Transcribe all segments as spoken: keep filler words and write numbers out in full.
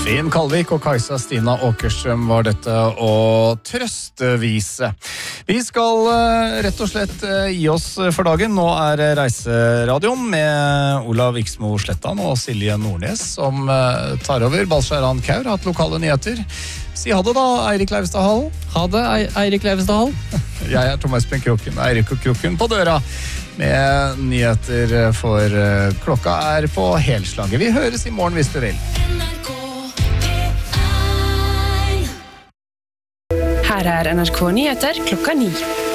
Linn Kalvik og Kajsa Stina Åkerstrøm var dette å trøstevise. Vi skal rett og slett gi oss for dagen. Nå er Reiseradioen med Olav Viksmo Slettan og Silje Nordnes som tar over. Balskjæran Kaur har hatt lokale nyheter. Si ha det da, Eirik Leivestad Hall. Ha det, Eirik Leivestad Hall. Jeg er Thomas Espen Kroken, Eirik og Kroken på døra med nyheter for klokka er på helslaget. Vi høres i morgen hvis du vil. Her er N R K Nyheter klokka ni.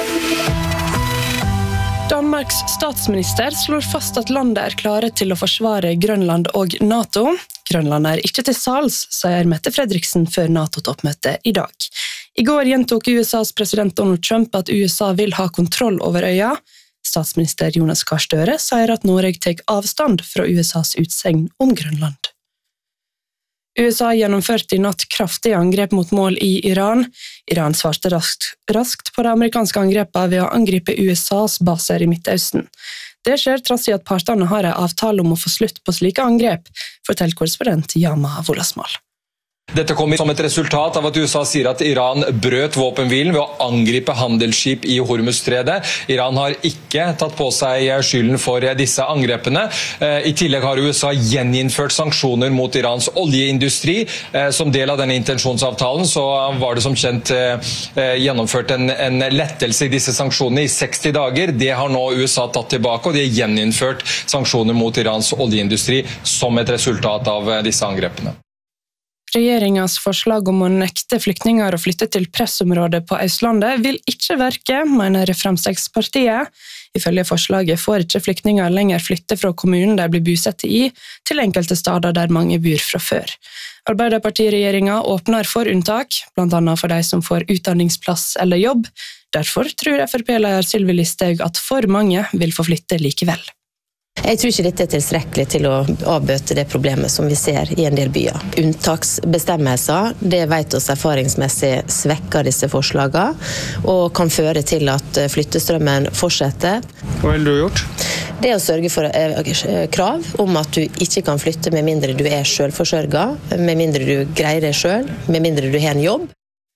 Danmarks statsminister slår fast at landet er klare til å forsvare Grønland og NATO. Grønland er ikke til sals, sier Mette Fredriksen før NATO-toppmøtet i dag. I går gjentok U S A's president Donald Trump at U S A vil ha kontroll over øya. Statsminister Jonas Gahr Støre sier at Norge tar avstand fra U S A's utsegn om Grønland. U S A gjennomførte i natt kraftige angrep mot mål i Iran. Iran svarte raskt, raskt på de amerikanske angrepene ved å angripe U S A's baser i Midtøsten. Det skjer trass i at partene har en avtale om å få slutt på slike angrep, forteller korrespondent Yama Wolasmal. Dette kommer som et resultat av at U S A sier at Iran brøt våpenhvilen ved å angripe handelsskip i Hormuzstredet. Iran har ikke tatt på seg skylden for disse angrepene. I tillegg har U S A gjeninnført sanksjoner mot Irans oljeindustri. Som del av denne intensjonsavtalen så var det som kjent gjennomført en, en lettelse i disse sanksjonene i seksti dager. Det har nå U S A tatt tilbake, og de har gjeninnført sanksjoner mot Irans oljeindustri som et resultat av disse angrepene. Regjeringens forslag om å nekte flyktninger å flytte til pressområdet på Østlandet vil ikke verke, mener Fremskrittspartiet. Ifølge forslaget får ikke flyktninger lenger flytte fra kommunen de blir bosatt i, til enkelte steder der mange bor fra før. Arbeiderpartiregjeringen åpner for unntak, blant annet for de som får utdanningsplass eller jobb. Derfor tror F R P-leder Sylvi Listhaug at for mange vil få flytte likevel. Jeg tror ikke dette er tilstrekkelig til å avbøte det problemet som vi ser i en del byer. Unntaksbestemmelser, det vet oss erfaringsmessig svekker disse forslagene, og kan føre til at flyttestrømmen fortsetter. Hva vil du ha gjort? Det er å sørge for krav om at du ikke kan flytte med mindre du er selvforsørget, med mindre du greier det selv, med mindre du har en jobb.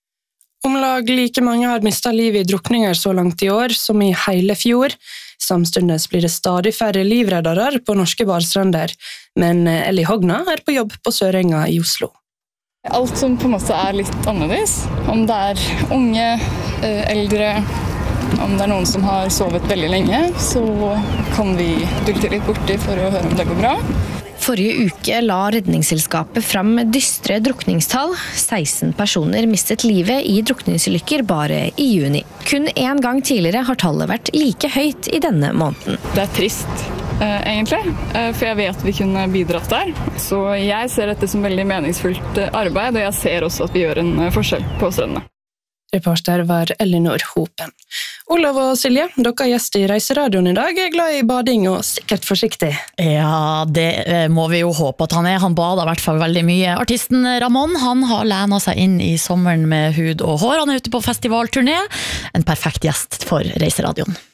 Omlag like mange har mistet livet i drukninger så langt i år som i hele fjor. Samtidig blir det stadig færre livreddere på norske barstrender, men Ellie Hogna er på jobb på Sørenga i Oslo. Alt som på en måte er litt annerledes, om det er unge, eldre, om det er noen som har sovet veldig lenge, så kan vi dulte litt borti for å høre om det går bra. Forrige uke la redningsselskapet fram dystre drukningstall. seksten personer mistet livet i drukningsulykker bare i juni. Kun en gang tidligere har tallet vært like høyt i denne måneden. Det er trist, eh, egentlig, eh, for jeg vet vi kunne bidratt der. Så jeg ser dette som veldig meningsfullt arbeid, og jeg ser også at vi gjør en forskjell på strendene. Reporter var Elinor Hopen. Olav og Silje, dere er gjest i Reiseradioen i dag. Er glad i bading og sikkert forsiktig. Ja, det må vi jo håpe at han er. Han bader i hvert fall veldig mye. Artisten Ramón, han har lena seg inn i sommeren med hud og hår. Han er ute på festivalturné. En perfekt gjest for Reiseradioen.